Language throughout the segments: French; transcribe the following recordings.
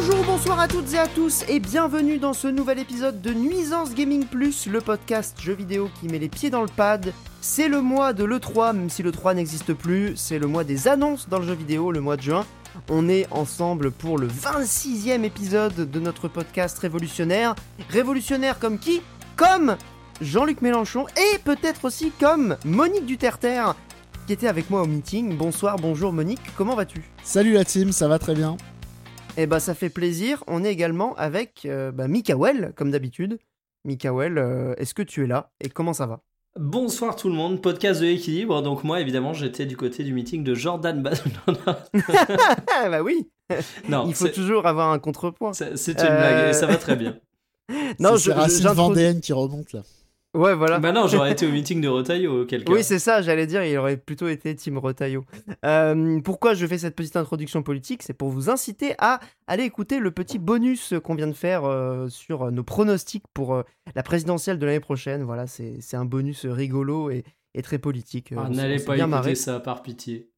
Bonjour, bonsoir à toutes et à tous et bienvenue dans ce nouvel épisode de Nuisance Gaming Plus, le podcast jeux vidéo qui met les pieds dans le pad. C'est le mois de l'E3, même si l'E3 n'existe plus, c'est le mois des annonces dans le jeu vidéo, le mois de juin. On est ensemble pour le 26e épisode de notre podcast révolutionnaire. Révolutionnaire comme qui ? Comme Jean-Luc Mélenchon et peut-être aussi comme Monique Duterterre qui était avec moi au meeting. Bonsoir, bonjour Monique, comment vas-tu ? Salut la team, ça va très bien. Eh ben ça fait plaisir, on est également avec Mikael, comme d'habitude. Mikael, est-ce que tu es là et comment ça va ? Bonsoir tout le monde, podcast de l'équilibre. Donc moi évidemment j'étais du côté du meeting de Jordan Bah oui. Non, il faut toujours avoir un contrepoint. C'est une blague et ça va très bien. Non, c'est Racine Vendéenne qui remonte là. Ouais, voilà. Bah non, j'aurais été au meeting de Retailleau, quelqu'un. Oui, c'est ça, j'allais dire, il aurait plutôt été Team Retailleau. Pourquoi je fais cette petite introduction politique ? C'est pour vous inciter à aller écouter le petit bonus qu'on vient de faire sur nos pronostics pour la présidentielle de l'année prochaine. Voilà, c'est un bonus rigolo et très politique. N'allez pas écouter ça, par pitié.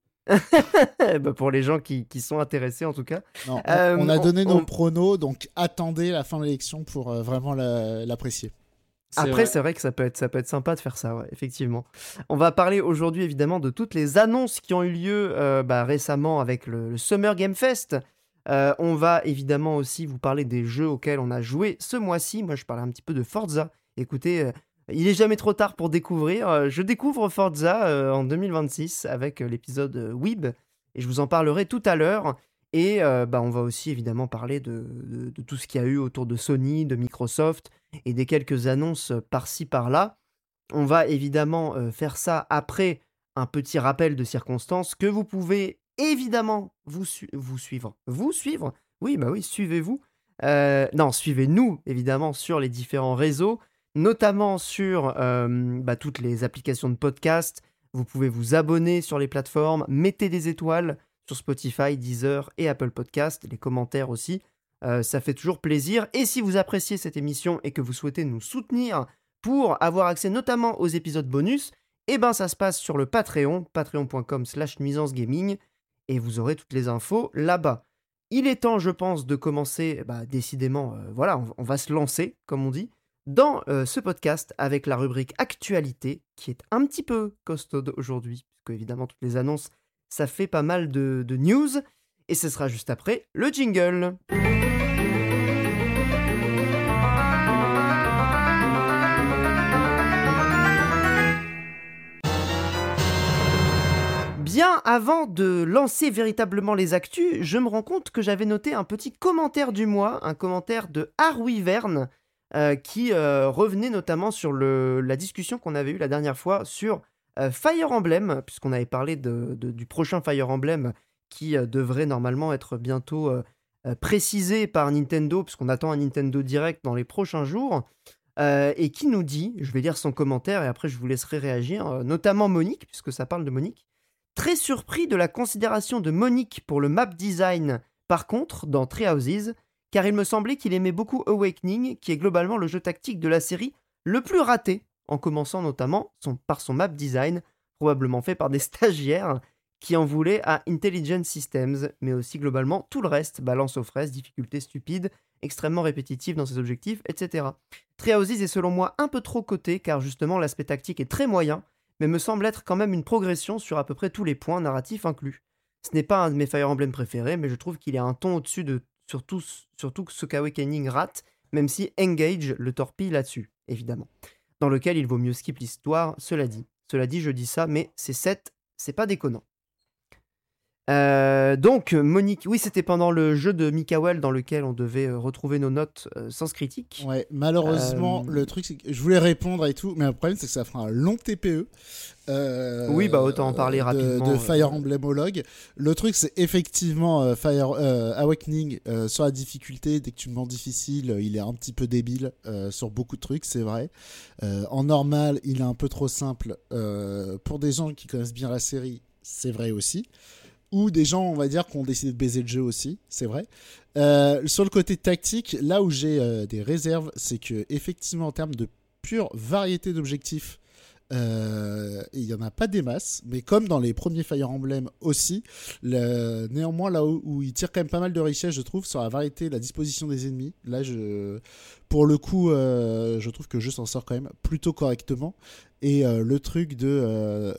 Bah pour les gens qui sont intéressés, en tout cas. Non, on a donné nos pronos, donc attendez la fin de l'élection pour vraiment l'apprécier. C'est vrai que ça peut être sympa de faire ça, ouais, effectivement. On va parler aujourd'hui évidemment de toutes les annonces qui ont eu lieu récemment avec le Summer Game Fest. On va évidemment aussi vous parler des jeux auxquels on a joué ce mois-ci. Moi, je parlais un petit peu de Forza. Écoutez, il est jamais trop tard pour découvrir. Je découvre Forza en 2026 avec l'épisode Weeb et je vous en parlerai tout à l'heure. Et on va aussi évidemment parler de tout ce qu'il y a eu autour de Sony, de Microsoft et des quelques annonces par-ci par-là. On va évidemment faire ça après un petit rappel de circonstances que vous pouvez évidemment vous suivre. Vous suivre ? Oui, bah oui, suivez-vous. Non, suivez-nous évidemment sur les différents réseaux, notamment sur toutes les applications de podcast. Vous pouvez vous abonner sur les plateformes, mettez des étoiles sur Spotify, Deezer et Apple Podcast, les commentaires aussi, ça fait toujours plaisir. Et si vous appréciez cette émission et que vous souhaitez nous soutenir pour avoir accès notamment aux épisodes bonus, ça se passe sur le Patreon, patreon.com/nuisancegaming, et vous aurez toutes les infos là-bas. Il est temps, je pense, de commencer, décidément, on va se lancer, comme on dit, dans ce podcast avec la rubrique Actualité, qui est un petit peu costaude aujourd'hui, puisque évidemment toutes les annonces, ça fait pas mal de news, et ce sera juste après le jingle. Bien, avant de lancer véritablement les actus, je me rends compte que j'avais noté un petit commentaire du mois, un commentaire de Harry Verne, qui revenait notamment sur la discussion qu'on avait eue la dernière fois sur Fire Emblem, puisqu'on avait parlé du prochain Fire Emblem qui devrait normalement être bientôt précisé par Nintendo, puisqu'on attend un Nintendo Direct dans les prochains jours, et qui nous dit, je vais lire son commentaire et après je vous laisserai réagir, notamment Monique, puisque ça parle de Monique, très surpris de la considération de Monique pour le map design, par contre, dans Treehouses, car il me semblait qu'il aimait beaucoup Awakening, qui est globalement le jeu tactique de la série le plus raté, en commençant notamment par son map design, probablement fait par des stagiaires qui en voulaient à Intelligent Systems, mais aussi globalement tout le reste, balance aux fraises, difficulté stupide, extrêmement répétitive dans ses objectifs, etc. Treehouses est selon moi un peu trop coté, car justement l'aspect tactique est très moyen, mais me semble être quand même une progression sur à peu près tous les points, narratifs inclus. Ce n'est pas un de mes Fire Emblem préférés, mais je trouve qu'il est un ton au-dessus de surtout ce qu'Awakening rate, même si Engage le torpille là-dessus, évidemment. Dans lequel il vaut mieux skip l'histoire, cela dit. Cela dit, je dis ça, mais c'est pas déconnant. Donc, Monique, oui, c'était pendant le jeu de Mikael dans lequel on devait retrouver nos notes sans critique. Ouais, malheureusement, le truc, c'est que je voulais répondre et tout, mais le problème, c'est que ça fera un long TPE. Oui, autant en parler rapidement. De Fire Emblem Homologue. Le truc, c'est effectivement Awakening sur la difficulté. Dès que tu demandes difficile, il est un petit peu débile sur beaucoup de trucs, c'est vrai. En normal, il est un peu trop simple. Pour des gens qui connaissent bien la série, c'est vrai aussi. Ou des gens, on va dire, qui ont décidé de baiser le jeu aussi, c'est vrai. Sur le côté tactique, là où j'ai des réserves, c'est que effectivement, en termes de pure variété d'objectifs, Et il n'y en a pas des masses, mais comme dans les premiers Fire Emblem aussi, néanmoins là où il tire quand même pas mal de richesse, je trouve, sur la variété et la disposition des ennemis. Là, pour le coup, je trouve que le jeu s'en sort quand même plutôt correctement. Et le truc de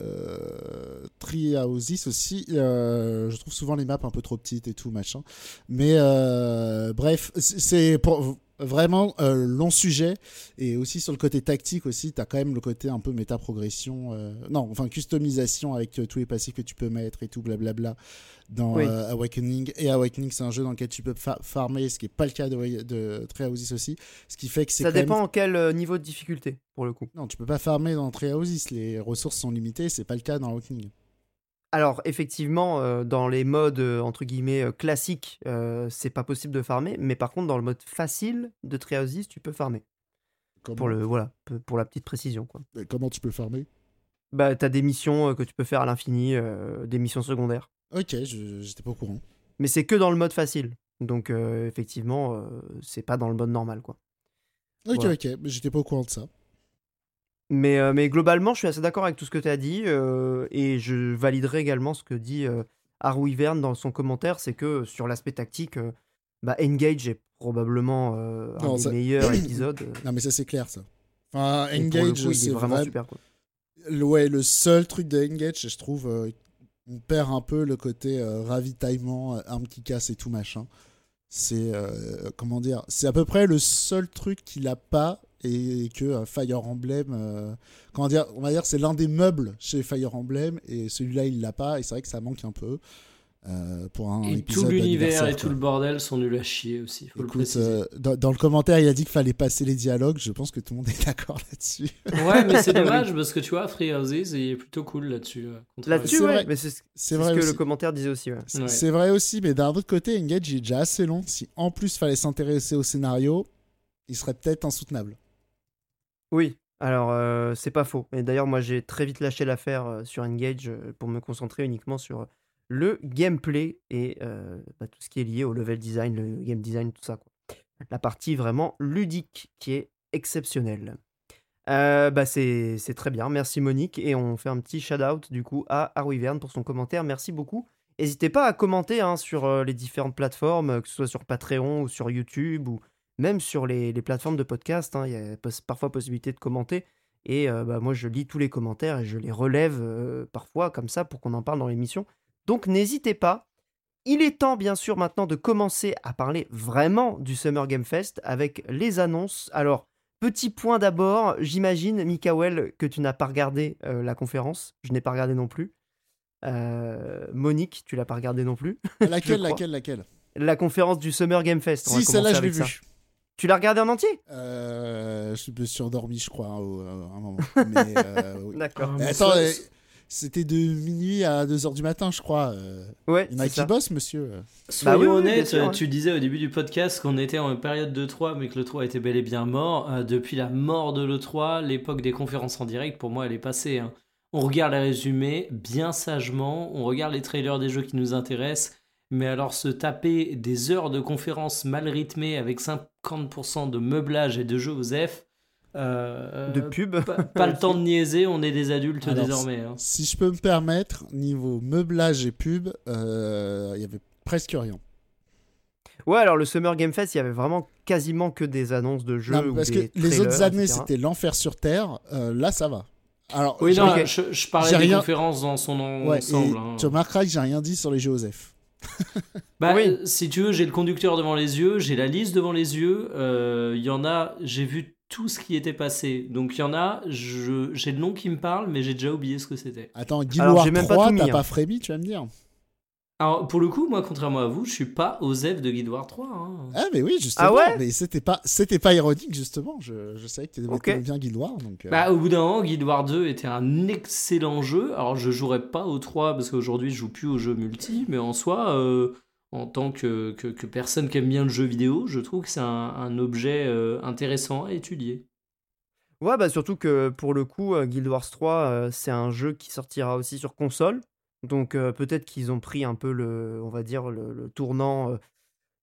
Treehouses aussi, je trouve souvent les maps un peu trop petites et tout, machin. Mais bref, c'est pour vraiment long sujet. Et aussi sur le côté tactique aussi, t'as quand même le côté un peu méta-progression. Non, enfin customisation avec tous les passifs que tu peux mettre et tout, blablabla, dans Oui. Awakening. Et Awakening, c'est un jeu dans lequel tu peux farmer, ce qui n'est pas le cas de Treehouses aussi. Ce qui fait que c'est Ça quand même... dépend en quel niveau de difficulté, pour le coup. Non, tu peux pas farmer dans Treehouses, les ressources sont limitées, c'est pas le cas dans Awakening. Alors, effectivement, dans les modes, entre guillemets, classiques, c'est pas possible de farmer, mais par contre, dans le mode facile de Treehouse, tu peux farmer. Comment Voilà, pour la petite précision, quoi. Comment tu peux farmer? Bah, t'as des missions que tu peux faire à l'infini, des missions secondaires. Ok, j'étais pas au courant. Mais c'est que dans le mode facile. Donc, effectivement, c'est pas dans le mode normal, quoi. Ok, Voilà. ok, mais j'étais pas au courant de ça. Mais globalement, je suis assez d'accord avec tout ce que tu as dit, et je validerai également ce que dit Arwivern dans son commentaire, c'est que sur l'aspect tactique, bah, Engage est probablement un Non, des ça- meilleurs épisodes, Non, mais ça c'est clair ça. Enfin, et pour le Engage, coup, il est c'est vraiment vrai. super, quoi. Ouais, le seul truc de Engage, je trouve, on perd un peu le côté ravitaillement, armes qui cassent et tout machin. C'est comment dire, c'est à peu près le seul truc qu'il a pas et que Fire Emblem, comment dire, on va dire c'est l'un des meubles chez Fire Emblem et celui-là il l'a pas et c'est vrai que ça manque un peu pour un Et épisode tout l'univers d'anniversaire, et tout quoi. le bordel sont nuls à chier aussi, faut le Écoute, préciser. dans le commentaire il a dit qu'il fallait passer les dialogues, je pense que tout le monde est d'accord là-dessus. Ouais, mais c'est Oui. dommage parce que tu vois, Free Houses il est plutôt cool là-dessus. Contrairement- Là-dessus, C'est ouais, vrai. mais c'est C'est ce vrai que le aussi. commentaire disait aussi, ouais. Ouais. C'est vrai aussi, mais d'un autre côté, Engage il est déjà assez long. Si en plus fallait s'intéresser au scénario, il serait peut-être insoutenable. Oui, alors c'est pas faux. Et d'ailleurs, moi j'ai très vite lâché l'affaire sur Engage pour me concentrer uniquement sur le gameplay et bah, tout ce qui est lié au level design, le game design, tout ça, quoi. La partie vraiment ludique qui est exceptionnelle. Bah c'est très bien, merci Monique. Et on fait un petit shout-out du coup à Arwivern pour son commentaire, merci beaucoup. N'hésitez pas à commenter hein, sur les différentes plateformes, que ce soit sur Patreon ou sur YouTube ou même sur les plateformes de podcast, hein, il y a parfois possibilité de commenter. Et bah, moi je lis tous les commentaires et je les relève parfois comme ça pour qu'on en parle dans l'émission. Donc n'hésitez pas. Il est temps bien sûr maintenant de commencer à parler vraiment du Summer Game Fest avec les annonces. Alors, petit point d'abord, j'imagine, Mikael, que tu n'as pas regardé la conférence. Je n'ai pas regardé non plus. Monique, tu l'as pas regardé non plus. Laquelle, je crois. laquelle La conférence du Summer Game Fest. On va Si, celle-là, commencer je l'ai avec ça. vue. Tu l'as regardé en entier? Je me suis endormi, je crois, à un moment. Mais, oui. D'accord. Mais Attends, ça- c'était de minuit à 2h du matin, je crois. Ouais, Il y en a c'est qui ça. bossent, monsieur. Soyons Bah oui, oui, honnêtes, bien sûr, hein. tu disais au début du podcast qu'on était en période de 3, mais que le 3 était bel et bien mort. Depuis la mort de l'E3, l'époque des conférences en direct, pour moi, elle est passée. Hein. On regarde les résumés bien sagement, on regarde les trailers des jeux qui nous intéressent, mais alors se taper des heures de conférences mal rythmées avec 50% de meublage et de jeux aux F, De pub. pas le temps de niaiser, on est des adultes Alors, désormais. Hein. Si je peux me permettre, niveau meublage et pub, il y avait presque rien. Ouais, alors le Summer Game Fest, il y avait vraiment quasiment que des annonces de jeux Non, ou parce des que les autres trailers, années, etc. c'était l'enfer sur Terre. Là, ça va. Alors, Oui, j'ai- non, ok. je parlais J'ai des rien- conférences dans son ouais, ensemble. et hein. tu remarqueras que j'ai rien dit sur les jeux Osef. Bah, Oui. si tu veux, j'ai le conducteur devant les yeux, j'ai la liste devant les yeux. Il y en a, j'ai vu tout ce qui était passé. Donc il y en a, j'ai le nom qui me parle, mais j'ai déjà oublié ce que c'était. Attends, Guild Alors, Wars j'ai même pas 3, tout mis, t'as hein. pas frémi, tu vas me dire. Alors pour le coup, moi, contrairement à vous, je suis pas aux F de Guild Wars 3. Hein. Ah, mais oui, justement. Ah ouais mais c'était pas ironique, justement. Je savais que t'aimais Ok. bien Guild Wars. Donc, Bah, au bout d'un moment, Guild Wars 2 était un excellent jeu. Alors je jouerai pas au 3 parce qu'aujourd'hui je joue plus aux jeux multi, mais en soi, en tant que personne qui aime bien le jeu vidéo, je trouve que c'est un objet intéressant à étudier. Ouais, bah surtout que pour le coup, Guild Wars 3, c'est un jeu qui sortira aussi sur console. Donc peut-être qu'ils ont pris un peu on va dire, le tournant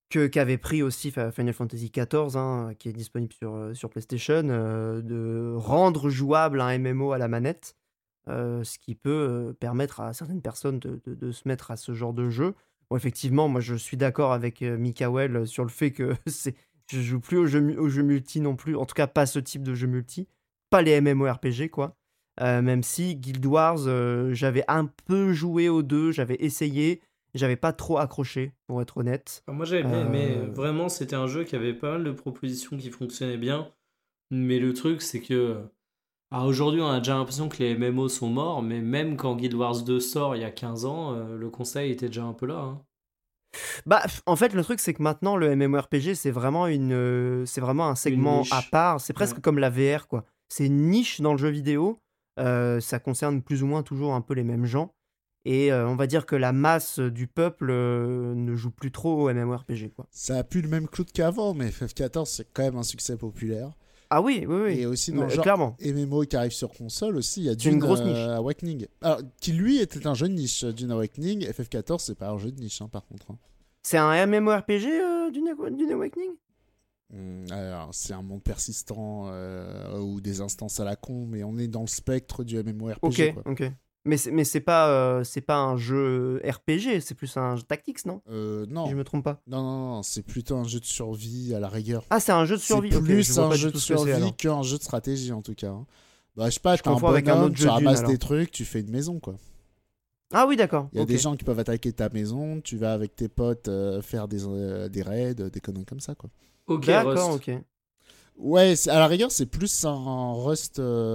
qu'avait pris aussi Final Fantasy XIV, hein, qui est disponible sur PlayStation, de rendre jouable un MMO à la manette, ce qui peut permettre à certaines personnes de se mettre à ce genre de jeu. Bon, effectivement, moi je suis d'accord avec Mikael sur le fait que je joue plus aux jeux multi non plus, en tout cas pas ce type de jeu multi, pas les MMORPG quoi. Même si Guild Wars, j'avais un peu joué aux deux, j'avais essayé, j'avais pas trop accroché, pour être honnête. Moi j'avais bien aimé, Euh, vraiment c'était un jeu qui avait pas mal de propositions qui fonctionnaient bien, mais le truc c'est que aujourd'hui on a déjà l'impression que les MMO sont morts, mais même quand Guild Wars 2 sort il y a 15 ans, le conseil était déjà un peu là, hein. Bah, en fait, le truc, c'est que maintenant, le MMORPG, c'est vraiment un Une segment à niche. part. C'est Ouais. presque comme la VR, quoi. C'est une niche dans le jeu vidéo. Ça concerne plus ou moins toujours un peu les mêmes gens. Et on va dire que la masse du peuple ne joue plus trop au MMORPG, quoi. Ça a plus le même clout qu'avant, mais FF14 c'est quand même un succès populaire. Ah oui, oui, oui. Et aussi dans le genre Clairement. MMO qui arrive sur console aussi, il y a C'est une Dune grosse niche. Awakening. Alors, qui lui était un jeu de niche, Dune Awakening. FF14 c'est pas un jeu de niche par contre. C'est un MMORPG d'une Awakening? Alors, c'est un monde persistant ou des instances à la con, mais on est dans le spectre du MMORPG. Ok, Quoi. ok. Mais c'est pas un jeu RPG, c'est plus un jeu tactics, non? Non. Si je me trompe pas. Non, c'est plutôt un jeu de survie à la rigueur. Ah, c'est un jeu de survie. C'est Ok, plus je vois un pas du jeu tout de ce que c'est, alors. survie qu'un jeu de stratégie en tout cas. Hein. Bah, je sais pas, Je t'as un confonds avec un bonhomme, autre tu jeu Dune, ramasses alors. des trucs, tu fais une maison quoi. Ah oui, d'accord. Il y a Ok. des gens qui peuvent attaquer ta maison, tu vas avec tes potes faire des raids, des conneries comme ça quoi. Ok, D'accord, Rust. ok. Ouais, à la rigueur, c'est plus un Rust,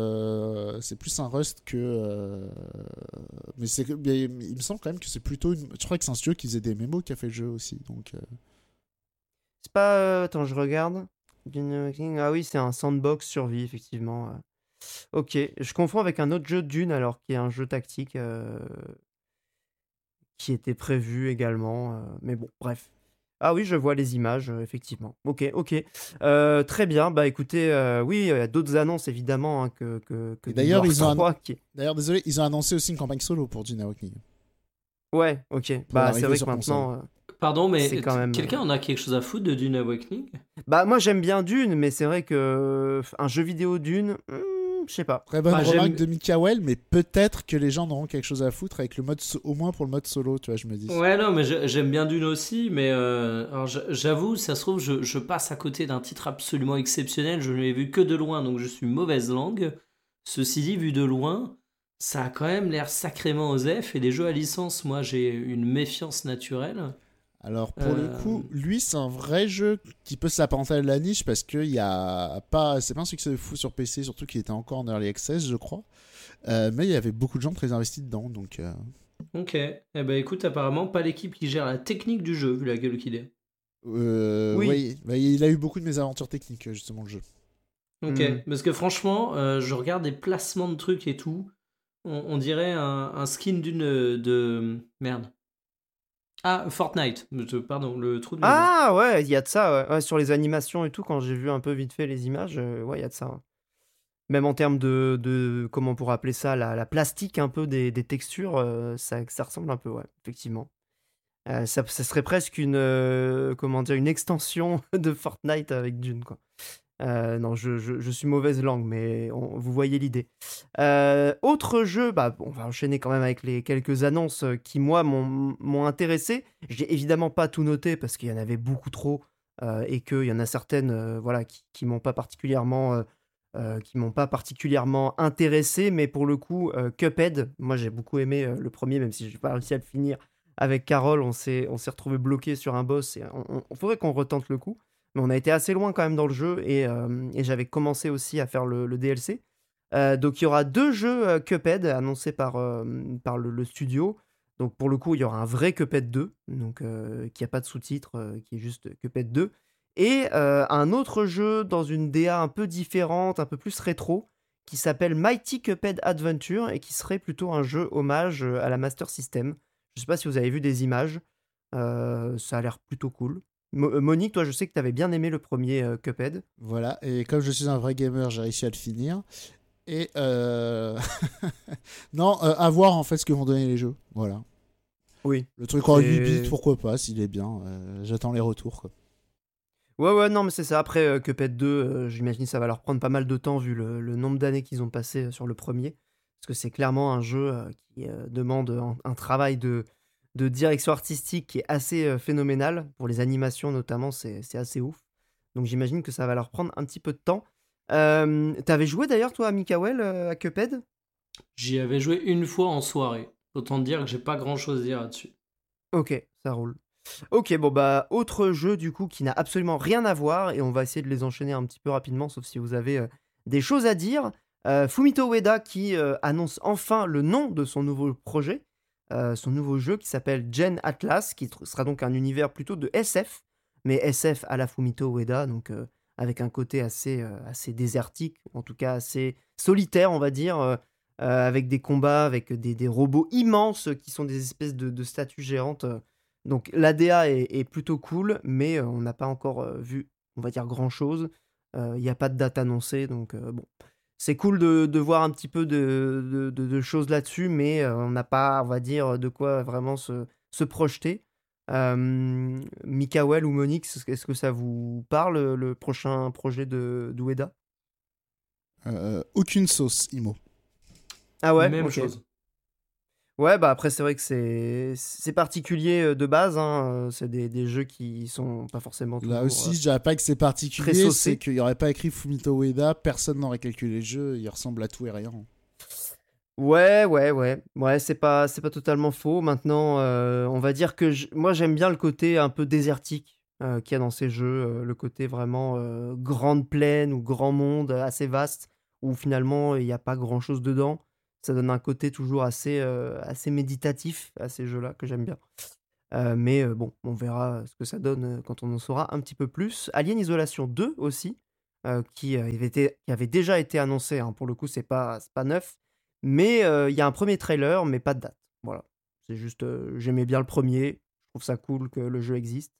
que. Mais il me semble quand même que c'est plutôt. Je crois que c'est un studio qui faisait des mémos qui a fait le jeu aussi. Donc, C'est pas. Attends, je regarde. Ah oui, c'est un sandbox survie, effectivement. Ok, je confonds avec un autre jeu Dune, alors, qui est un jeu tactique qui était prévu également. Mais bon, bref. Ah oui, je vois les images, effectivement. Ok, ok. Très bien. Bah écoutez, oui, il y a d'autres annonces, évidemment, hein, que Et d'ailleurs, Guild Wars 3 qui... d'ailleurs, désolé, ils ont annoncé aussi une campagne solo pour Dune Awakening. Ouais, ok. Pour Bah c'est l'arrivée vrai que sur maintenant... Pardon, mais c'est quand même... quelqu'un en a quelque chose à foutre de Dune Awakening? Bah moi j'aime bien Dune, mais c'est vrai que un jeu vidéo Dune, je sais pas. Très bonne Bah, remarque j'aime- de Mikael, mais peut-être que les gens auront quelque chose à foutre avec le mode, au moins pour le mode solo, tu vois, je me dis. Ouais, non, mais j'aime bien Dune aussi, mais alors, j'avoue, ça se trouve, je passe à côté d'un titre absolument exceptionnel. Je ne l'ai vu que de loin, donc je suis mauvaise langue. Ceci dit, vu de loin, ça a quand même l'air sacrément osef. Et les jeux à licence, moi, j'ai une méfiance naturelle. Alors pour le Euh, coup, lui c'est un vrai jeu qui peut s'apparenter à la niche parce que y a pas, c'est pas un succès fou sur PC, surtout qu'il était encore en early access, je crois. Mais il y avait beaucoup de gens très investis dedans, donc. Ok. Eh ben, écoute, apparemment, pas l'équipe qui gère la technique du jeu, vu la gueule qu'il est. Oui. Oui, bah, il a eu beaucoup de mésaventures techniques justement le jeu. Ok. Hmm. Parce que franchement, je regarde des placements de trucs et tout. On dirait un skin de. Merde. Ah, Fortnite. Pardon, le trou de mémoire. Ah ouais, il y a de ça, ouais. Ouais, sur les animations et tout, quand j'ai vu un peu vite fait les images, ouais, il y a de ça, ouais. Même en termes comment on pourrait appeler ça, la plastique un peu des textures, ça ressemble un peu, ouais, effectivement. Ça serait presque comment dire, une extension de Fortnite avec Dune, quoi. Non, je suis mauvaise langue, mais vous voyez l'idée. Autre jeu, bah, on va enchaîner quand même avec les quelques annonces qui, moi, m'ont intéressé. J'ai évidemment pas tout noté parce qu'il y en avait beaucoup trop et qu'il y en a certaines voilà, qui m'ont pas particulièrement intéressé, mais pour le coup, Cuphead, moi j'ai beaucoup aimé le premier, même si j'ai pas réussi à le finir. Avec Carole, on s'est retrouvé bloqué sur un boss et on faudrait qu'on retente le coup. Mais on a été assez loin quand même dans le jeu et j'avais commencé aussi à faire le DLC. Donc il y aura deux jeux Cuphead annoncés par le studio. Donc pour le coup, il y aura un vrai Cuphead 2, donc qui a pas de sous-titres, qui est juste Cuphead 2. Et un autre jeu dans une DA un peu différente, un peu plus rétro, qui s'appelle Mighty Cuphead Adventure et qui serait plutôt un jeu hommage à la Master System. Je sais pas si vous avez vu des images. Ça a l'air plutôt cool. Monique, toi, je sais que tu avais bien aimé le premier Cuphead. Voilà, et comme je suis un vrai gamer, j'ai réussi à le finir. Et non, à voir en fait ce que vont donner les jeux. Voilà. Oui. Le truc en 8 C'est- bits, pourquoi pas, s'il est bien. J'attends les retours, quoi. Ouais, non, mais c'est ça. Après, Cuphead 2, j'imagine que ça va leur prendre pas mal de temps vu le nombre d'années qu'ils ont passé sur le premier. Parce que c'est clairement un jeu qui demande un travail de direction artistique qui est assez phénoménal. Pour les animations notamment, c'est assez ouf. Donc j'imagine que ça va leur prendre un petit peu de temps. T'avais joué d'ailleurs, toi, à Mikael, à Cuphead? J'y avais joué une fois en soirée. Autant te dire que j'ai pas grand chose à dire là-dessus. Ok, ça roule. Ok, bon bah autre jeu du coup qui n'a absolument rien à voir et on va essayer de les enchaîner un petit peu rapidement sauf si vous avez des choses à dire. Fumito Ueda qui annonce enfin le nom de son nouveau projet, son nouveau jeu qui s'appelle Gen Atlas, qui sera donc un univers plutôt de SF, mais SF à la Fumito Ueda, donc avec un côté assez désertique, en tout cas assez solitaire on va dire, avec des combats, avec des robots immenses qui sont des espèces de statues géantes. Donc l'ADA est plutôt cool, mais on n'a pas encore vu, on va dire, grand-chose. Il n'y a pas de date annoncée, donc bon. C'est cool de voir un petit peu de choses là-dessus, mais on n'a pas, on va dire, de quoi vraiment se projeter. Mikael ou Monique, est-ce que ça vous parle, le prochain projet d'Ueda? Aucune sauce, Imo. Ah ouais, Même ok. chose. Ouais, bah après, c'est vrai que c'est particulier de base, hein, c'est des jeux qui sont pas forcément Là toujours aussi, je dirais pas que c'est très particulier, c'est saucés. qu'il n'y aurait pas écrit Fumito Ueda, personne n'aurait calculé le jeu, il ressemble à tout et rien. Ouais, c'est pas totalement faux. Maintenant, on va dire que moi, j'aime bien le côté un peu désertique qu'il y a dans ces jeux, le côté vraiment grande plaine ou grand monde assez vaste, où finalement, il n'y a pas grand-chose dedans. Ça donne un côté toujours assez méditatif à ces jeux-là que j'aime bien. Mais bon, on verra ce que ça donne quand on en saura un petit peu plus. Alien Isolation 2 aussi, qui avait déjà été annoncé, hein, pour le coup, c'est pas neuf. Mais il y a un premier trailer, mais pas de date. Voilà. C'est juste, j'aimais bien le premier. Je trouve ça cool que le jeu existe.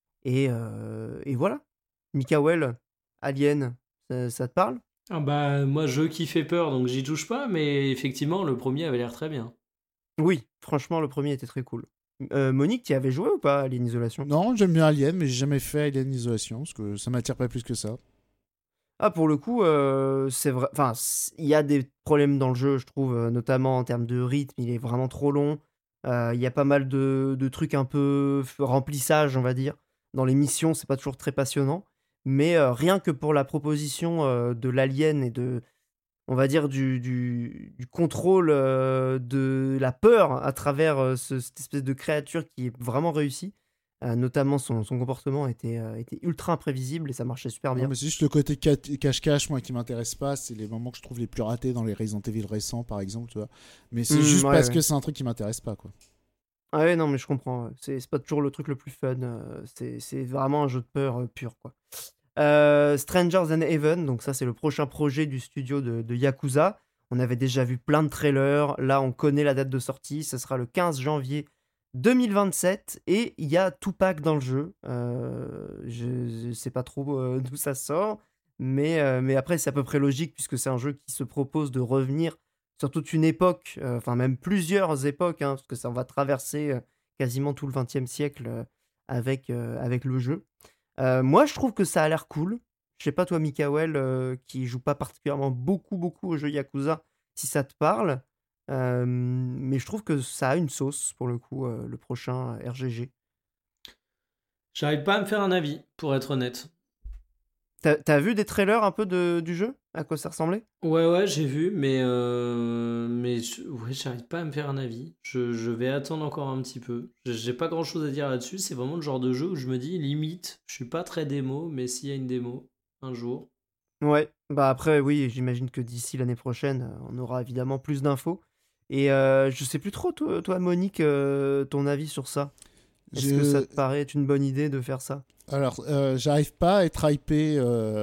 Et voilà. Mikael, Alien, ça te parle? Ah bah, moi, jeu qui fait peur, donc j'y touche pas, mais effectivement, le premier avait l'air très bien. Oui, franchement, le premier était très cool. Monique, tu y avais joué ou pas, Alien Isolation? Non, j'aime bien Alien, mais j'ai jamais fait Alien Isolation, parce que ça m'attire pas plus que ça. Ah, pour le coup, c'est vrai. Enfin, il y a des problèmes dans le jeu, je trouve, notamment en termes de rythme. Il est vraiment trop long. Il y a pas mal de trucs un peu remplissage, on va dire. Dans les missions, c'est pas toujours très passionnant. Mais rien que pour la proposition de l'alien et on va dire, du contrôle de la peur à travers cette espèce de créature qui est vraiment réussie. Notamment, son comportement était ultra imprévisible et ça marchait super Non, bien. mais c'est juste le côté cache-cache, moi, qui m'intéresse pas. C'est les moments que je trouve les plus ratés dans les Resident Evil récents, par exemple, tu vois. Mais c'est juste Ouais, parce ouais. que c'est un truc qui m'intéresse pas, quoi. Ah ouais, non, mais je comprends. Ouais. C'est pas toujours le truc le plus fun. C'est vraiment un jeu de peur pur, quoi. Strangers and Heaven, donc ça, c'est le prochain projet du studio de Yakuza. On avait déjà vu plein de trailers. Là, on connaît la date de sortie. Ce sera le 15 janvier 2027. Et il y a Tupac dans le jeu. Je sais pas trop d'où ça sort. Mais après, c'est à peu près logique puisque c'est un jeu qui se propose de revenir sur toute une époque, enfin même plusieurs époques, hein, parce que ça va traverser quasiment tout le XXe siècle avec le jeu. Moi, je trouve que ça a l'air cool. Je sais pas toi, Mikael, qui joue pas particulièrement beaucoup aux jeux Yakuza, si ça te parle. Mais je trouve que ça a une sauce, pour le coup, le prochain RGG. J'arrive pas à me faire un avis, pour être honnête. T'as vu des trailers un peu du jeu? À quoi ça ressemblait? Ouais, j'ai vu, ouais, j'arrive pas à me faire un avis. Je vais attendre encore un petit peu. J'ai pas grand chose à dire là-dessus. C'est vraiment le genre de jeu où je me dis, limite, je suis pas très démo, mais s'il y a une démo, un jour. Ouais, bah après, oui, j'imagine que d'ici l'année prochaine, on aura évidemment plus d'infos. Et je sais plus trop, toi Monique, ton avis sur ça. Est-ce que ça Je... te paraît être une bonne idée de faire ça? Alors, j'arrive pas à être hypé,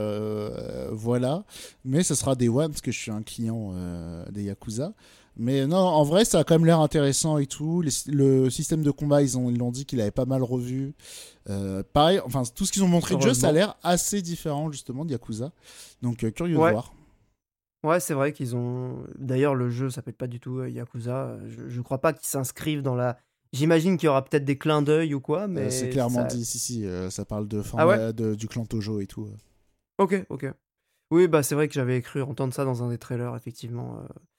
voilà, mais ce sera des One parce que je suis un client des Yakuza. Mais non, en vrai, ça a quand même l'air intéressant et tout. Le système de combat, ils l'ont dit qu'il avait pas mal revu. Pareil, enfin, tout ce qu'ils ont montré de jeu, ça a Heureusement. l'air assez différent justement de Yakuza. Donc, curieux de Ouais, voir. ouais, c'est vrai qu'ils ont. D'ailleurs, le jeu s'appelle pas du tout Yakuza. Je crois pas qu'ils s'inscrivent dans la J'imagine qu'il y aura peut-être des clins d'œil ou quoi, mais C'est clairement ça... dit, si, ça parle de Ah ouais? du clan Tojo et tout. Ok, ok. Oui, bah c'est vrai que j'avais cru entendre ça dans un des trailers, effectivement.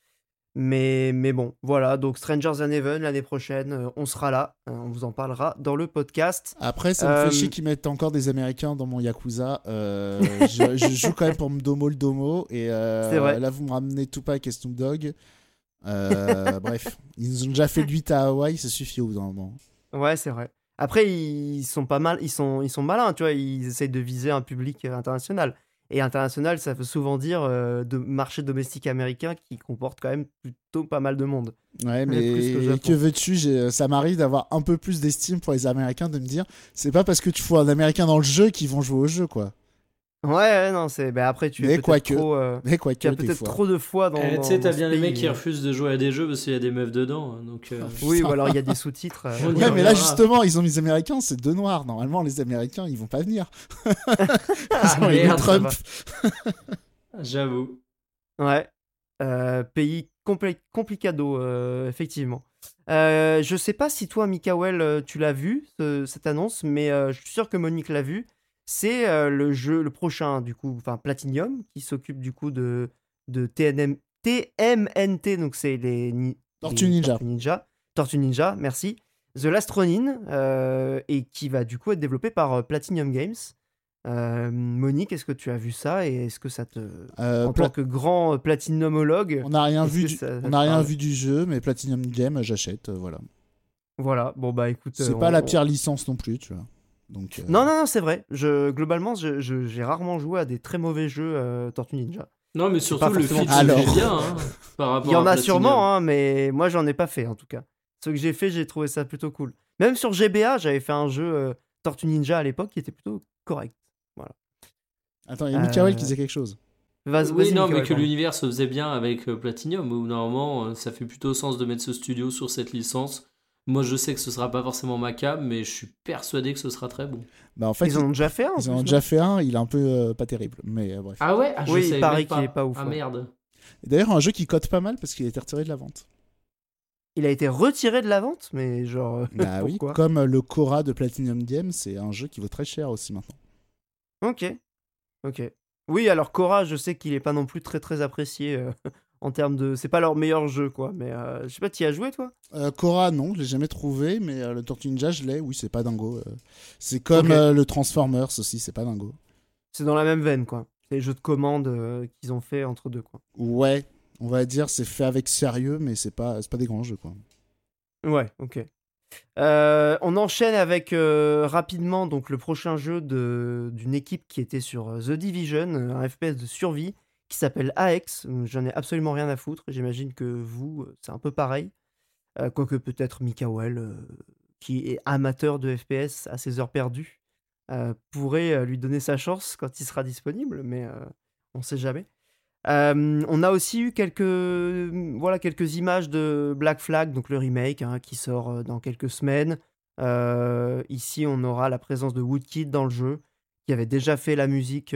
Mais bon, voilà, donc Strangers and Heaven l'année prochaine, on sera là, on vous en parlera dans le podcast. Après, ça me fait chier qu'ils mettent encore des Américains dans mon Yakuza. Je joue quand même pour Domo le Domo. Et C'est vrai. là, vous me ramenez Tupac et Snoop Dogg. Bref, ils nous ont déjà fait le 8 à Hawaï, ça suffit au bout d'un moment. Ouais, c'est vrai. Après, ils sont pas mal, ils sont malins, tu vois, ils essayent de viser un public international. Et international, ça veut souvent dire de marché domestique américain qui comporte quand même plutôt pas mal de monde. Ouais, Plus que mais Japon. que veux-tu, ça m'arrive d'avoir un peu plus d'estime pour les Américains, de me dire, c'est pas parce que tu fous un Américain dans le jeu qu'ils vont jouer au jeu, quoi. Ouais, non, c'est. Bah après, tu es Mais peut-être quoique, trop. Tu as des peut-être fois. trop de foi dans, Tu sais, dans t'as ce bien les mecs pays, qui refusent de jouer à des jeux parce qu'il y a des meufs dedans. Donc, Oui, ou alors il y a des sous-titres. On y Ouais, mais là, reviendra. justement, ils ont mis les Américains, c'est deux noirs. Normalement, les Américains, ils vont pas venir. Ah, Ils ont élu merde, ça Trump. J'avoue. Ouais. Pays complicado, effectivement. Je sais pas si toi, Mikael, tu l'as vu, cette annonce, mais je suis sûr que Monique l'a vu. C'est le prochain, du coup, enfin Platinum, qui s'occupe du coup de TMNT, donc c'est Tortue les Ninja. Tortue Ninja, merci. The Last Ronin, et qui va du coup être développé par Platinum Games. Monique, est-ce que tu as vu ça et est-ce que ça te, en tant que grand platinumologue, On n'a rien est-ce vu, que ça on te n'a rien parle? vu du jeu, mais Platinum Game, j'achète, voilà. Voilà, bon bah écoute, C'est pas la pire licence non plus, tu vois. Donc, non, non, non, c'est vrai. Globalement, j'ai rarement joué à des très mauvais jeux Tortue Ninja. Non, mais C'est pas surtout, le forcément feed pour se les fait Alors. bien hein, par Il rapport y en à a Platinum. sûrement, hein, mais moi j'en ai pas fait en tout cas. Ce que j'ai fait, j'ai trouvé ça plutôt cool. Même sur GBA, j'avais fait un jeu Tortue Ninja à l'époque qui était plutôt correct. Voilà. Attends, il y a Mikael qui Euh, disait quelque chose. Oui, Vas-y, non, mais Mikael, que pardon. l'univers se faisait bien avec Platinum, où normalement, ça fait plutôt sens de mettre ce studio sur cette licence. Moi, je sais que ce sera pas forcément ma cam, mais je suis persuadé que ce sera très bon. Bah, en fait, Ils en ont déjà fait un en ils en ont plus, non? déjà fait un, il est un peu pas terrible, mais bref. Ah ouais? Ah, je Oui, il savais paraît même qu'il est pas. pas ouf. Ah Ouais. merde. Et d'ailleurs, un jeu qui cote pas mal parce qu'il a été retiré de la vente. Il a été retiré de la vente, mais genre, Bah oui, pourquoi? comme le Cora de Platinum Games, c'est un jeu qui vaut très cher aussi maintenant. Ok, ok. Oui, alors Cora, je sais qu'il est pas non plus très très apprécié en termes de. C'est pas leur meilleur jeu, quoi. Mais je sais pas, t'y as joué, toi? Cora, non, je l'ai jamais trouvé, mais le Tortue Ninja, je l'ai, oui, c'est pas dingo. C'est comme Ok. le Transformers aussi, c'est pas dingo. C'est dans la même veine, quoi. C'est les jeux de commande qu'ils ont fait entre deux, quoi. Ouais, on va dire, c'est fait avec sérieux, mais c'est pas des grands jeux, quoi. Ouais, ok. On enchaîne avec rapidement donc le prochain jeu d'une équipe qui était sur The Division, un FPS de survie qui s'appelle AX. J'en ai absolument rien à foutre. J'imagine que vous, c'est un peu pareil. Quoique peut-être Mikael, qui est amateur de FPS à ses heures perdues, pourrait lui donner sa chance quand il sera disponible, mais on sait jamais. On a aussi eu quelques images de Black Flag, donc le remake, hein, qui sort dans quelques semaines. Ici, on aura la présence de Woodkid dans le jeu, qui avait déjà fait la musique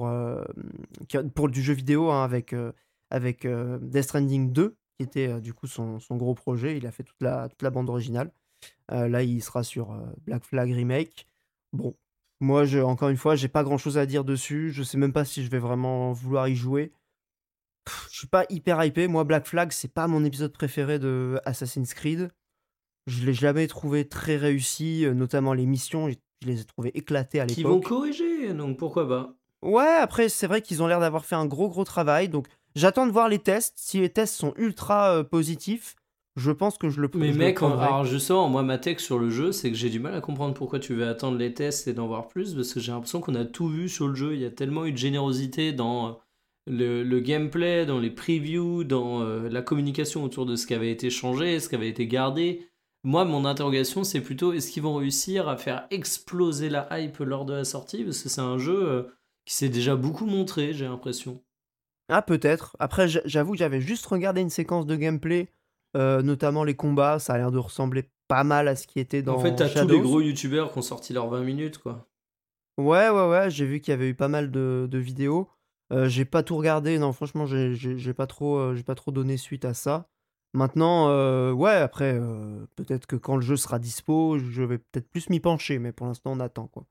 pour du jeu vidéo, hein, avec Death Stranding 2, qui était du coup son gros projet. Il a fait toute la bande originale. Là, il sera sur Black Flag Remake. Bon, moi, encore une fois, j'ai pas grand-chose à dire dessus. Je sais même pas si je vais vraiment vouloir y jouer. Je suis pas hyper hypé. Moi, Black Flag, c'est pas mon épisode préféré de Assassin's Creed. Je l'ai jamais trouvé très réussi, notamment les missions. Je les ai trouvées éclatées à Qui vont l'époque. corriger, donc pourquoi pas? Ouais, après, c'est vrai qu'ils ont l'air d'avoir fait un gros travail. Donc, j'attends de voir les tests. Si les tests sont ultra positifs, je pense que je le Mais mec, prendrai. alors justement, moi, ma tech sur le jeu, c'est que j'ai du mal à comprendre pourquoi tu veux attendre les tests et d'en voir plus, parce que j'ai l'impression qu'on a tout vu sur le jeu. Il y a tellement eu de générosité dans le gameplay, dans les previews, dans la communication autour de ce qui avait été changé, ce qui avait été gardé. Moi, mon interrogation, c'est plutôt est-ce qu'ils vont réussir à faire exploser la hype lors de la sortie, parce que c'est un jeu qui s'est déjà beaucoup montré, j'ai l'impression. Ah, peut-être. Après, j'avoue que j'avais juste regardé une séquence de gameplay, notamment les combats. Ça a l'air de ressembler pas mal à ce qui était En fait, dans t'as tous les Shadows. gros youtubeurs qui ont sorti leurs 20 minutes, quoi. Ouais, j'ai vu qu'il y avait eu pas mal de vidéos. J'ai pas tout regardé, non, franchement, j'ai pas trop donné suite à ça. Maintenant, ouais, après, peut-être que quand le jeu sera dispo, je vais peut-être plus m'y pencher, mais pour l'instant, on attend, quoi.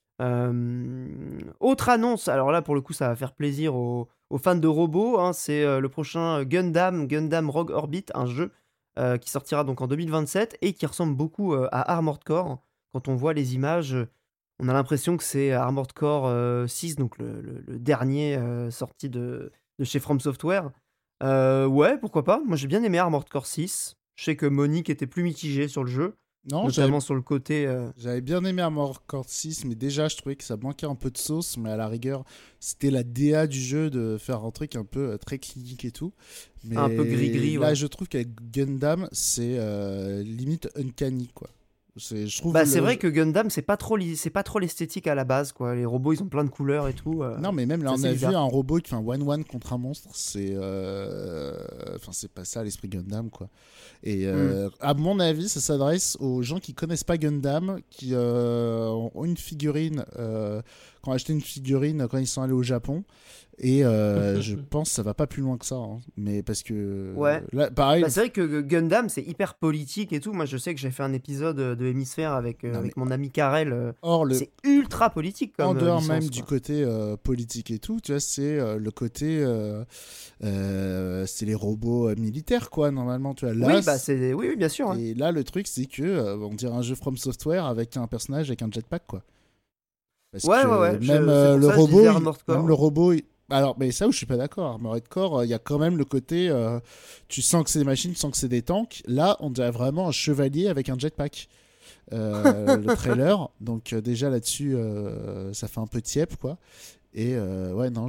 Autre annonce, alors là, pour le coup, ça va faire plaisir aux fans de robots, hein, c'est le prochain Gundam Rogue Orbit, un jeu qui sortira donc en 2027 et qui ressemble beaucoup à Armored Core. Quand on voit les images, on a l'impression que c'est Armored Core 6, donc le dernier sorti de chez From Software. Ouais, pourquoi pas. Moi, j'ai bien aimé Armored Core 6. Je sais que Monique était plus mitigée sur le jeu, Non, notamment sur le côté. j'avais bien aimé Armored Core 6, mais déjà, je trouvais que ça manquait un peu de sauce, mais à la rigueur, c'était la DA du jeu de faire un truc un peu très clinique et tout. Mais Un peu gris-gris, là, ouais. je trouve qu'avec Gundam, c'est limite uncanny, quoi. Je trouve Bah, c'est vrai que Gundam, c'est pas trop l'esthétique à la base, quoi. Les robots, ils ont plein de couleurs et tout. Non, mais même là, c'est on assez a vu bizarre. un robot qui fait un 1-1 contre un monstre. Enfin, c'est pas ça l'esprit Gundam, quoi. Et Hmm. à mon avis, ça s'adresse aux gens qui connaissent pas Gundam, qui ont une figurine, qui ont acheté une figurine quand ils sont allés au Japon. Et je pense que ça va pas plus loin que ça, hein. Mais parce que Ouais. là, pareil. Bah, c'est vrai que Gundam, c'est hyper politique et tout. Moi, je sais que j'ai fait un épisode de Hémisphère Non, mais avec mon ami Karel. or, C'est ultra politique en comme dehors même licence, du quoi. côté politique et tout, tu vois, c'est le côté, c'est les robots militaires, quoi, normalement, tu vois. Là, Oui, bah, oui, oui, bien sûr, hein. et là, le truc, c'est que on dirait un jeu From Software avec un personnage avec un jetpack, quoi. Parce Ouais, ouais, que ouais. même C'est pour le ça que je robot, disais Armored même Core. le robot, alors, mais ça où je suis pas d'accord, Armored Core, il y a quand même le côté, tu sens que c'est des machines, tu sens que c'est des tanks. Là, on dirait vraiment un chevalier avec un jetpack. Le trailer, donc déjà là-dessus, ça fait un peu tiep, quoi. Et ouais, non,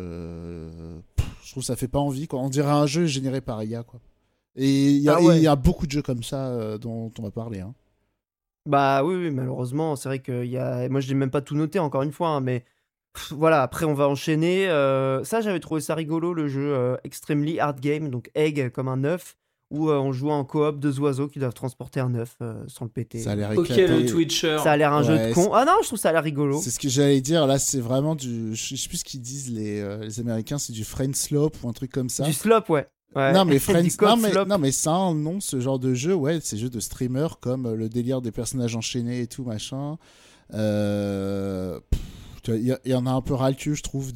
je trouve que ça fait pas envie, quoi. On dirait un jeu généré par IA, quoi. Et il Ah y ouais. a beaucoup de jeux comme ça dont on va parler, hein. Bah oui, oui, malheureusement, c'est vrai que moi je l'ai même pas tout noté encore une fois, hein, mais voilà, après on va enchaîner. Ça, j'avais trouvé ça rigolo, le jeu Extremely Hard Game, donc Egg comme un œuf, où on joue en coop deux oiseaux qui doivent transporter un œuf sans le Ça a péter. l'air Ok, le éclaté. Twitcher. Ça a l'air un jeu de Ouais, con. Ah non, je trouve ça a l'air rigolo. c'est ce que j'allais dire. Là, c'est vraiment du. Je sais plus ce qu'ils disent, les Américains, c'est du friend slope ou un truc comme ça. Du slop, ouais. Ouais. Non mais Friends, Du coop slop. non mais ça a un nom, ce genre de jeu, ouais, ces jeux de streamers comme le délire des personnages enchaînés et tout machin. Il y en a un peu ras le cul, je trouve,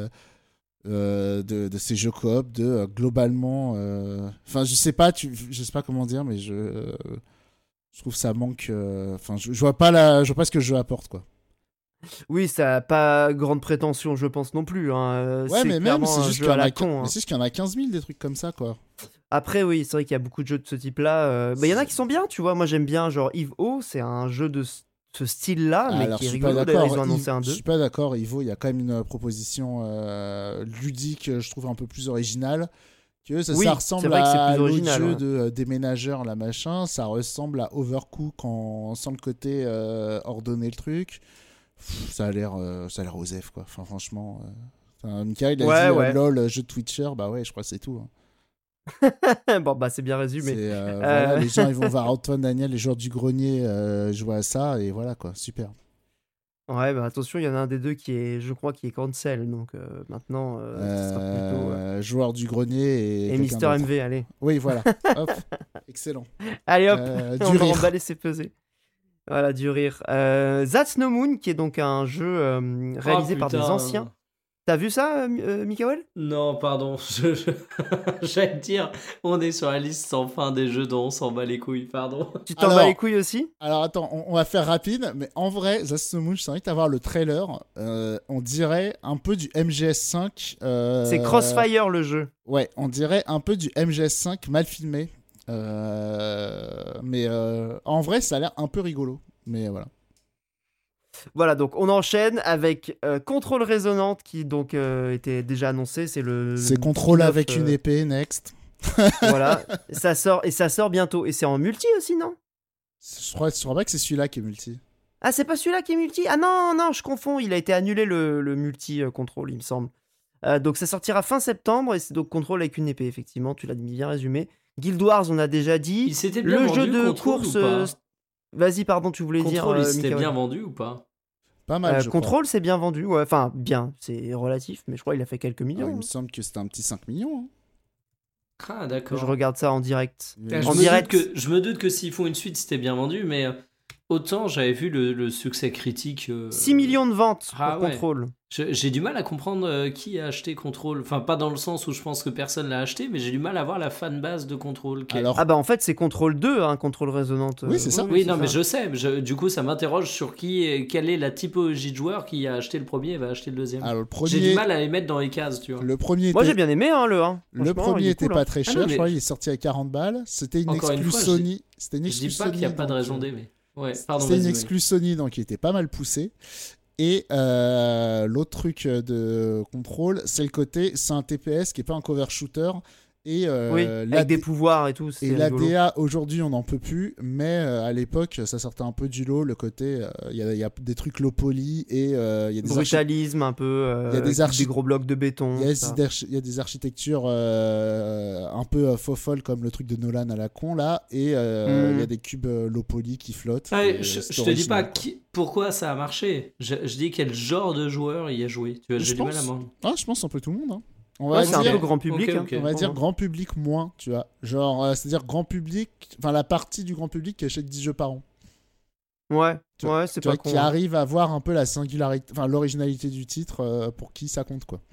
de ces jeux coop, globalement. Enfin, je sais pas comment dire, mais je trouve ça manque. Enfin, je vois pas je vois pas ce que le jeu apporte, quoi. Oui, ça a pas grande prétention, je pense non plus, hein. Ouais, C'est mais même, clairement c'est un juste qu'il jeu y à en la a, con, mais hein. c'est juste qu'il y en a 15 000 des trucs comme ça, quoi. Après, oui, c'est vrai qu'il y a beaucoup de jeux de ce type-là. Bah, il y en a qui sont bien, tu vois. Moi, j'aime bien, genre Yves O, c'est un jeu de ce style-là, mais Alors, qui je est suis pas rigolo. D'ailleurs, d'accord. ils ont annoncé un Je 2. suis pas d'accord, Ivo. Il y a quand même une proposition ludique, je trouve un peu plus originale. Que ça Oui, c'est ressemble vrai que c'est à plus l'autre original, jeu ouais. de déménageur, la machin. Ça ressemble à Overcook sans le côté ordonner le truc. Ça a l'air osef, quoi. Enfin, franchement. Mika, il a Ouais, dit ouais. lol, jeu de Twitcher. Bah ouais, je crois que c'est tout, hein. Bon, bah, c'est bien résumé. C'est voilà, Euh, les gens ils vont voir Antoine Daniel, les joueurs du grenier, jouer à ça et voilà, quoi. Super. Ouais, bah, attention, il y en a un des deux qui est, je crois, qui est cancel. Donc, maintenant, ce sera plutôt. Joueur du grenier et Et quelqu'un Mister d'autre. MV, allez. Oui, voilà. Hop. Excellent. Allez, hop, Du on va rire. emballer ses pesées. Voilà, du rire. That's No Moon, qui est donc un jeu Ah réalisé par des anciens. putain. T'as vu ça, Mikael? Non, pardon. J'allais te dire, on est sur la liste sans fin des jeux dont on s'en bat les couilles, pardon. Tu t'en bats les Alors, couilles aussi? alors attends, on va faire rapide, mais en vrai, Zastomouche, je t'invite à voir le trailer. On dirait un peu du MGS5. C'est Crossfire le jeu. Ouais, on dirait un peu du MGS5 mal filmé. Mais en vrai, ça a l'air un peu rigolo. Mais voilà. Voilà, donc on enchaîne avec Contrôle Résonante qui donc était déjà annoncé. C'est le C'est contrôle spin-off, avec une épée, next. Voilà, ça sort bientôt. Et c'est en multi aussi, non? Je crois pas que c'est celui-là qui est multi. Ah, c'est pas celui-là qui est multi? Ah non, non, je confonds. Il a été annulé le multi Contrôle, il me semble. Donc ça sortira fin septembre et c'est donc Contrôle avec une épée, effectivement. Tu l'as bien résumé. Guild Wars, on a déjà dit. Il s'était bien Le vendu, jeu de Control, course. ou pas Vas-y, pardon, tu voulais dire. Control, il s'était Mikael. bien vendu ou pas? Pas mal, je crois. Control, c'est bien vendu. Ouais. Enfin, bien, c'est relatif, mais je crois qu'il a fait quelques Ah, millions. il me semble que c'était un petit 5 millions, hein. Ah, d'accord. Je regarde ça en direct. Mais- En direct. Je me doute que s'ils font une suite, c'était bien vendu, mais autant j'avais vu le succès critique. 6 millions de ventes Ah pour ouais. Control. J'ai du mal à comprendre qui a acheté Control. Enfin, pas dans le sens où je pense que personne l'a acheté, mais j'ai du mal à voir la fanbase de Control. Alors, Ah bah en fait c'est Control 2, hein, Control résonante. Oui, c'est ça. Oui, c'est non, ça. mais je sais. Du coup, ça m'interroge sur quelle est la typologie de joueur qui a acheté le premier et va acheter le deuxième. alors, J'ai du mal à les mettre dans les cases, tu vois. le premier Moi était, j'ai bien aimé hein, le 1. le Franchement, premier il est était cool, pas hein. très Ah cher, non, je mais- crois, il est sorti à 40 balles. C'était une Encore une exclue fois, Sony. C'était une Je exclue dis pas qu'il n'y a Sony, pas de donc, raison d'aimer. Ouais, pardon, c'était une vas-y, exclue Sony, donc il était pas mal poussé. Et l'autre truc de Control, c'est le côté, c'est un TPS qui est pas un cover shooter. Et Oui, la avec des pouvoirs et tout. et c'était la rigolo. DA aujourd'hui on n'en peut plus, mais à l'époque ça sortait un peu du lot, le côté il y a des trucs low poly et il y a des Brutalisme un peu. Il y a des avec des gros blocs de béton. il y a ça. il y a des architectures un peu faux folles comme le truc de Nolan à la con là, et il y a des cubes low poly qui flottent. Ah, et, je c'est te dis pas original, quoi. pourquoi ça a marché. Je dis quel genre de joueur y a joué. Tu vois, Je j'ai du mal à pense- moi. Ah, je pense un peu tout le monde, hein. On Ouais, va c'est un dire peu grand public. Ok, hein. ok. on va dire Ouais. grand public moins, tu vois, genre c'est-à-dire grand public, enfin la partie du grand public qui achète 10 jeux par an, Ouais, Tu- ouais, c'est tu pas vois, con. qui hein. arrive à voir un peu la singularité, enfin l'originalité du titre, pour qui ça compte, quoi.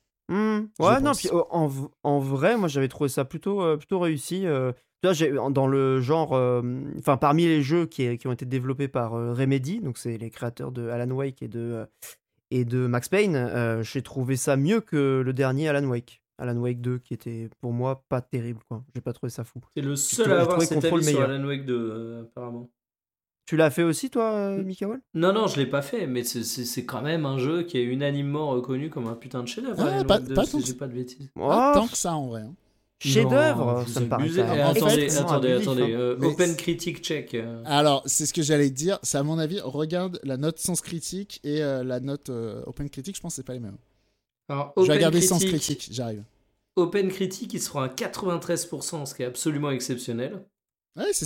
Ouais, non, pense. puis en vrai, moi j'avais trouvé ça plutôt réussi. Tu vois, dans le genre, enfin parmi les jeux qui ont été développés par Remedy, donc c'est les créateurs de Alan Wake et de Max Payne, j'ai trouvé ça mieux que le dernier Alan Wake 2, qui était pour moi pas terrible, quoi. J'ai pas trouvé ça fou. C'est le J'ai seul à avoir trouvé cet Control avis sur meilleur. Alan Wake 2, apparemment. Tu l'as fait aussi, toi, Mikael? Non, je l'ai pas fait, mais c'est quand même un jeu qui est unanimement reconnu comme un putain de chef-d'œuvre. Ah, Alan pas- Wake 2, pas si tant je que- dis pas de bêtises. Pas Oh, tant que ça en vrai, hein. chef-d'œuvre, Non, ça vous me paraît abusez. quand Eh, même attendez, extrêmement attendez, abusif, attendez. hein. Mais Open c'est- Critic check. Alors, c'est ce que j'allais dire, c'est à mon avis, regarde la note Sens Critique et la note Open Critique, je pense que c'est pas les mêmes. Alors, Je vais Open regarder Sens Critic, Critique, j'arrive. Open Critic, ils seront à 93%, ce qui est absolument exceptionnel. Ouais, c'est